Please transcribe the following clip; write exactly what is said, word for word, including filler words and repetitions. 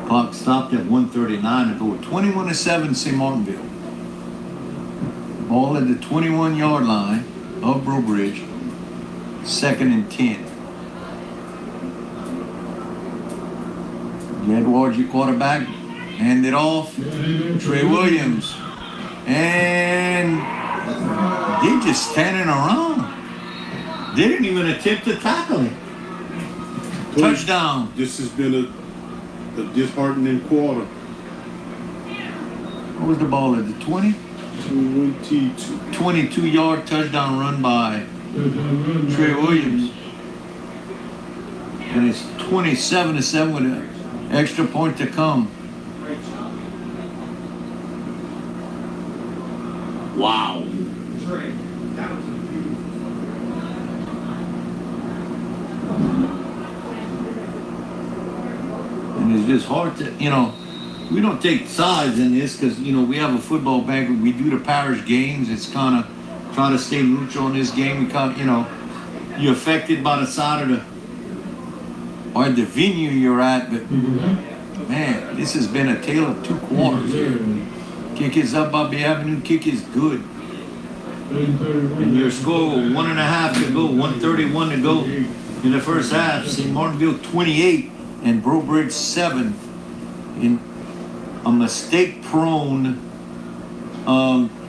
Clock stopped at one thirty-nine to go. twenty-one to seven, Saint Martinville. Ball at the twenty-one yard line of Breaux Bridge. Second and ten. Edwards, your quarterback. Hand it off. Trey Williams. And they just standing around. They didn't even attempt to tackle him. Touchdown. This has been a, a disheartening quarter. What was the ball at the twenty? twenty-two. twenty-two yard touchdown run by Trey Williams. And it's twenty-seven to seven with an extra point to come. Wow. And it's just hard to, you know, we don't take sides in this because, you know, we have a football banquet. We do the parish games. It's kind of try to stay neutral in this game. We kind of, you know, you're affected by the side of the, or the venue you're at. But, man, this has been a tale of two quarters here. Kick is up, Bobby Avenue. Kick is good. And your score, one and a half to go, one thirty-one to go in the first half. Saint Martinville twenty-eight and Breaux Bridge seven in a mistake-prone um,